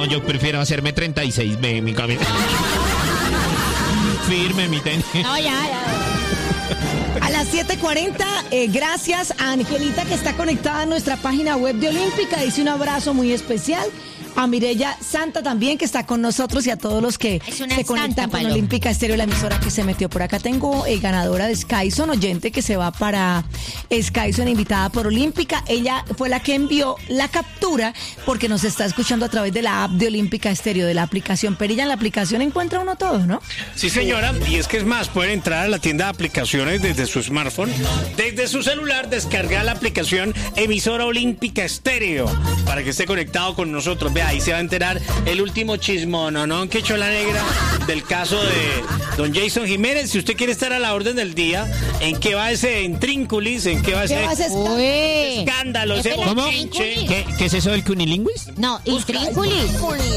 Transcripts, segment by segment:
yo prefiero hacerme 36B, mi camino. Firme, mi tenis. No, ya. A las 7:40, gracias a Angelita que está conectada a nuestra página web de Olímpica. Dice un abrazo muy especial. A Mireya Santa también, que está con nosotros, y a todos los que se conectan con Olímpica Estéreo, la emisora que se metió por acá. Tengo ganadora de Skyson, oyente que se va para Skyson, invitada por Olímpica. Ella fue la que envió la captura porque nos está escuchando a través de la app de Olímpica Estéreo, de la aplicación. Perilla, en la aplicación encuentra uno todo, ¿no? Sí, señora, y es que es más, pueden entrar a la tienda de aplicaciones desde su smartphone, desde su celular, descargar la aplicación emisora Olímpica Estéreo para que esté conectado con nosotros. Vea, ahí se va a enterar el último chismón, ¿no? Que echó la negra del caso de don Jason Jiménez. Si usted quiere estar a la orden del día, ¿en qué va ese intrínculis? ¿En qué va ese escándalo? Ese bochinche? ¿Qué es eso del cunilingüis? No, intrínculis.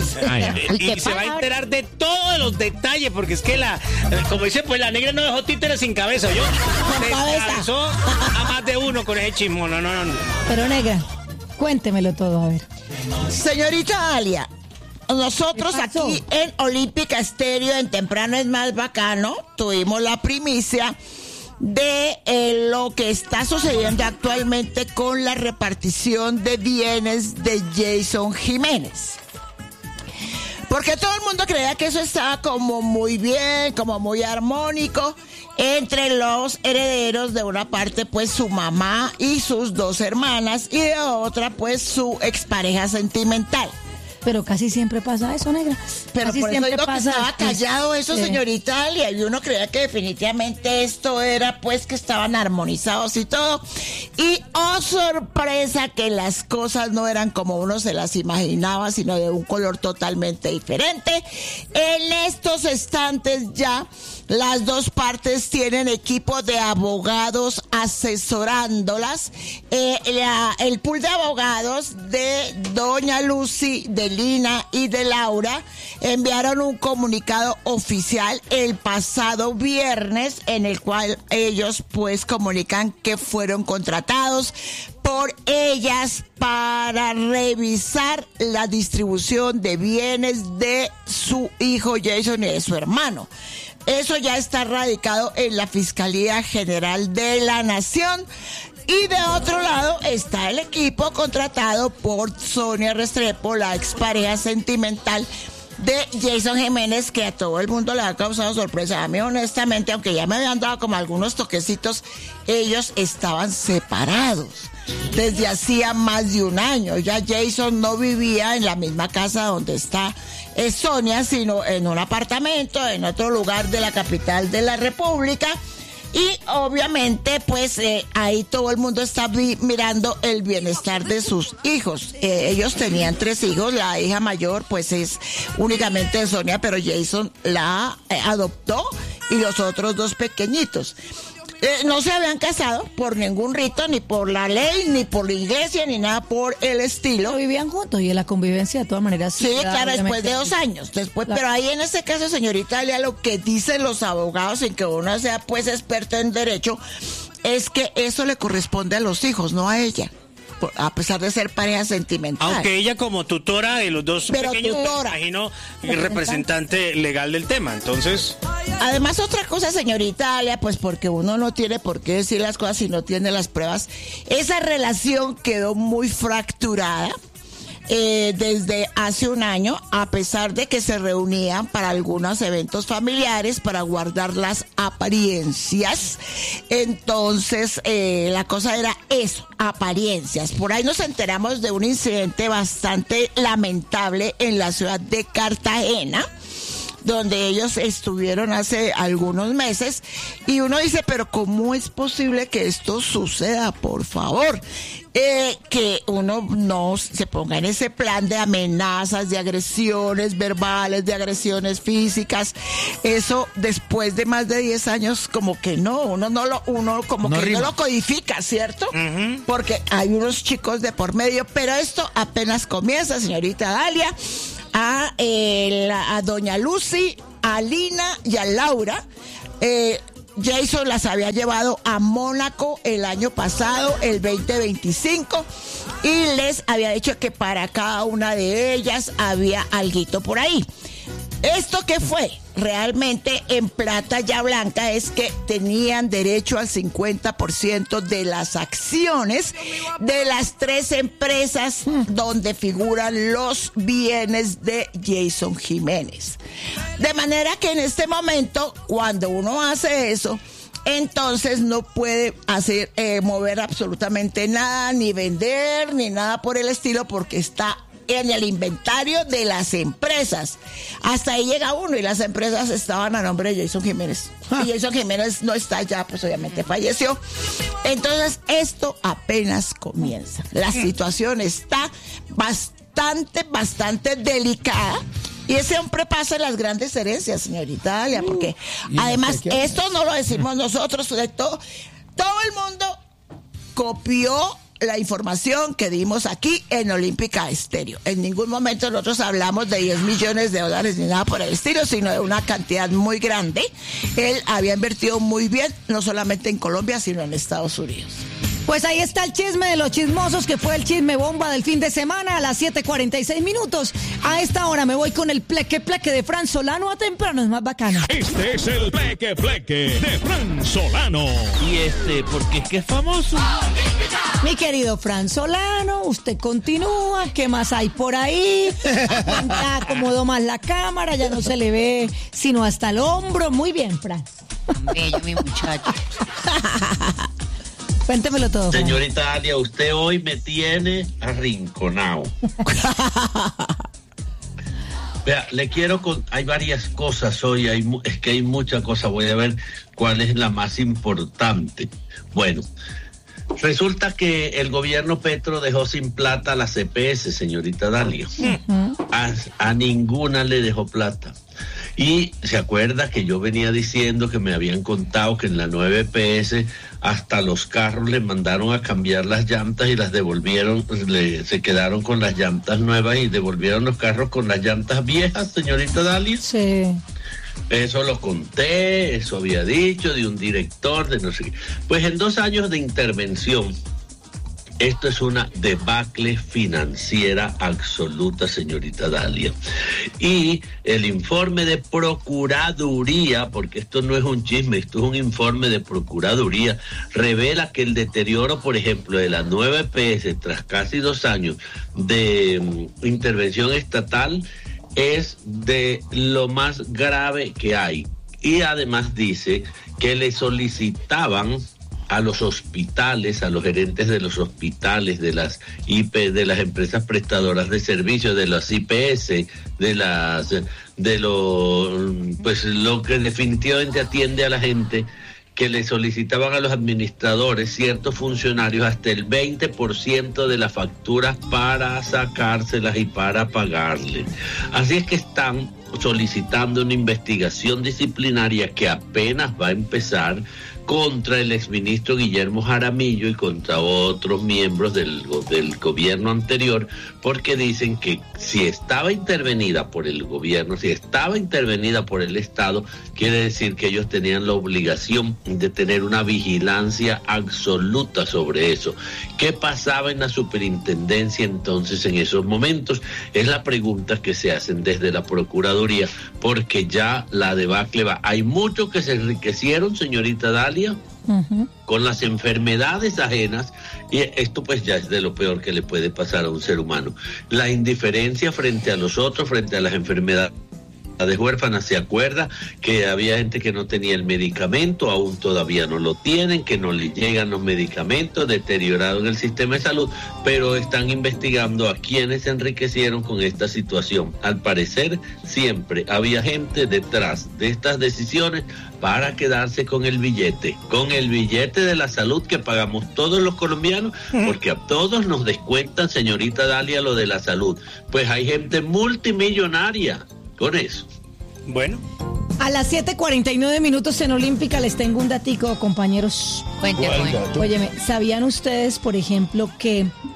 Y se va a enterar de todos los detalles, porque es que como dice, pues la negra no dejó títeres sin cabeza. Yo descabezó a más de uno con ese chismón, no. Pero negra, cuéntemelo todo, a ver. Señorita Dalia, nosotros aquí en Olímpica Estéreo, en Temprano es Más Bacano, tuvimos la primicia de lo que está sucediendo actualmente con la repartición de bienes de Jason Jiménez. Porque todo el mundo creía que eso estaba como muy bien, como muy armónico entre los herederos. De una parte, pues, su mamá y sus dos hermanas, y de otra, pues, su expareja sentimental. Pero casi siempre pasa eso, negra. Pero casi por eso digo que estaba después. callado eso, señorita Dalia, y uno creía que definitivamente esto era, pues, que estaban armonizados y todo. Y, oh sorpresa, que las cosas no eran como uno se las imaginaba, sino de un color totalmente diferente. En estos instantes ya las dos partes tienen equipo de abogados asesorándolas. El pool de abogados de doña Lucy, de Lina y de Laura enviaron un comunicado oficial el pasado viernes, en el cual ellos pues comunican que fueron contratados por ellas para revisar la distribución de bienes de su hijo Jason y de su hermano. Eso ya está radicado en la Fiscalía General de la Nación. Y de otro lado está el equipo contratado por Sonia Restrepo, la expareja sentimental de Jason Jiménez, que a todo el mundo le ha causado sorpresa. A mí, honestamente, aunque ya me habían dado como algunos toquecitos, ellos estaban separados desde hacía más de un año. Ya Jason no vivía en la misma casa donde está Sonia, sino en un apartamento en otro lugar de la capital de la República. Y obviamente, pues ahí todo el mundo está mirando el bienestar de sus hijos. Ellos tenían 3 hijos, la hija mayor pues es únicamente de Sonia, pero Jason la adoptó, y los otros 2 pequeñitos. No se habían casado por ningún rito, ni por la ley, ni por la iglesia, ni nada por el estilo. No vivían juntos, y en la convivencia de todas maneras. Sí, claro, después de 2 años. Después, claro. Pero ahí en este caso, señorita Dalia, lo que dicen los abogados, sin que uno sea pues experto en derecho, es que eso le corresponde a los hijos, no a ella, a pesar de ser pareja sentimental. Aunque ella como tutora de los 2 pequeños, imagino, representante legal del tema, entonces... Además, otra cosa, señorita Dalia, pues porque uno no tiene por qué decir las cosas si no tiene las pruebas, esa relación quedó muy fracturada desde hace un año, a pesar de que se reunían para algunos eventos familiares para guardar las apariencias. Entonces, la cosa era eso, apariencias. Por ahí nos enteramos de un incidente bastante lamentable en la ciudad de Cartagena, donde ellos estuvieron hace algunos meses, y uno dice, pero ¿cómo es posible que esto suceda? Por favor, que uno no se ponga en ese plan de amenazas, de agresiones verbales, de agresiones físicas. Eso después de más de 10 años como que no lo codifica, ¿cierto? Uh-huh. Porque hay unos chicos de por medio, pero esto apenas comienza, señorita Dalia. A doña Lucy, a Lina y a Laura Jason las había llevado a Mónaco el año pasado, el 2025, y les había dicho que para cada una de ellas había alguito por ahí. ¿Esto qué fue? Realmente en plata ya blanca es que tenían derecho al 50% de las acciones de las 3 empresas donde figuran los bienes de Jason Jiménez. De manera que en este momento, cuando uno hace eso, entonces no puede mover absolutamente nada, ni vender, ni nada por el estilo, porque está en el inventario de las empresas. Hasta ahí llega uno y las empresas estaban a nombre de Jason Jiménez. Y Jason Jiménez no está ya, pues obviamente falleció. Entonces esto apenas comienza. La situación está bastante delicada. Y ese hombre pasa en las grandes herencias, señorita Dalia, porque además esto no lo decimos nosotros, todo el mundo copió la información que dimos aquí en Olímpica Estéreo. En ningún momento nosotros hablamos de $10 millones ni nada por el estilo, sino de una cantidad muy grande. Él había invertido muy bien, no solamente en Colombia, sino en Estados Unidos. Pues ahí está el chisme de los chismosos, que fue el chisme bomba del fin de semana a las 7:46. A esta hora me voy con el pleque de Fran Solano. A temprano es más bacano. Este es el pleque de Fran Solano. ¿Y por qué es que es famoso? Mi querido Fran Solano, usted continúa. ¿Qué más hay por ahí? Ya acomodó más la cámara, ya no se le ve sino hasta el hombro. Muy bien, Fran. Bello, mi muchacho. Cuéntemelo todo, Fran. Señorita Dalia, usted hoy me tiene arrinconado. Vea, hay varias cosas hoy, es que hay muchas cosas, voy a ver cuál es la más importante. Bueno, resulta que el gobierno Petro dejó sin plata a las EPS, señorita Dalia. A ninguna le dejó plata. Y se acuerda que yo venía diciendo que me habían contado que en la 9 EPS hasta los carros le mandaron a cambiar las llantas y las devolvieron, se quedaron con las llantas nuevas y devolvieron los carros con las llantas viejas, señorita Dalia. Sí. Eso lo conté, eso había dicho de un director, de no sé qué. Pues en 2 años de intervención, esto es una debacle financiera absoluta, señorita Dalia. Y el informe de Procuraduría, porque esto no es un chisme, esto es un informe de Procuraduría, revela que el deterioro, por ejemplo, de la 9 EPS tras casi 2 años de intervención estatal es de lo más grave que hay. Y además dice que le solicitaban a los hospitales, a los gerentes de los hospitales, de las de las empresas prestadoras de servicios, de las IPS, lo que definitivamente atiende a la gente, que le solicitaban a los administradores, ciertos funcionarios, hasta el 20% de las facturas para sacárselas y para pagarles. Así es que están solicitando una investigación disciplinaria que apenas va a empezar contra el exministro Guillermo Jaramillo y contra otros miembros del gobierno anterior, porque dicen que si estaba intervenida por el gobierno, si estaba intervenida por el Estado, quiere decir que ellos tenían la obligación de tener una vigilancia absoluta sobre eso. ¿Qué pasaba en la superintendencia entonces en esos momentos? Es la pregunta que se hacen desde la Procuraduría, porque ya la debacle va. Hay muchos que se enriquecieron, señorita Dalia, con las enfermedades ajenas, y esto pues ya es de lo peor que le puede pasar a un ser humano. La indiferencia frente a los otros, frente a las enfermedades huérfanas. Se acuerda que había gente que no tenía el medicamento, aún todavía no lo tienen, que no les llegan los medicamentos, deteriorado en el sistema de salud, pero están investigando a quienes se enriquecieron con esta situación. Al parecer siempre había gente detrás de estas decisiones para quedarse con el billete de la salud que pagamos todos los colombianos, porque a todos nos descuentan, señorita Dalia, lo de la salud. Pues hay gente multimillonaria con eso. Bueno. A las 7:49 en Olímpica les tengo un datico, compañeros. Cuente. Óyeme, ¿sabían ustedes, por ejemplo, que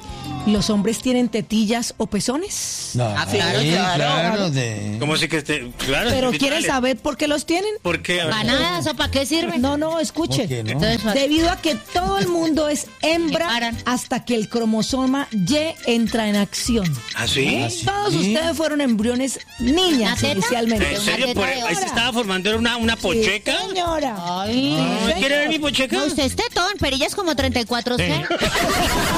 ¿Los hombres tienen tetillas o pezones? No, claro, sí, claro. ¿Cómo así que esté? Claro. ¿Pero sí, quieren dale. saber por qué los tienen? ¿Por qué? A ver. ¿Para nada? ¿Eso para qué sirve? No, escuche. ¿Por qué no? Entonces, Debido a que todo el mundo es hembra Paran. hasta que el cromosoma Y entra en acción. ¿Ah, sí? Ah, sí. Todos ustedes fueron embriones niñas ¿Una teta? inicialmente. ¿En serio? teta Por- de ahí se hora. estaba formando una Sí, pocheca. señora. Ay. ¿Quiere ver mi pocheca? No, usted es tetón, pero ella es como 34C.